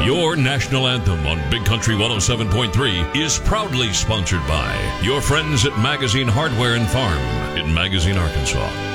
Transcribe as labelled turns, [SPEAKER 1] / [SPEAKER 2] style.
[SPEAKER 1] Your national anthem on Big Country 107.3 is proudly sponsored by your friends at Magazine Hardware and Farm in Magazine, Arkansas.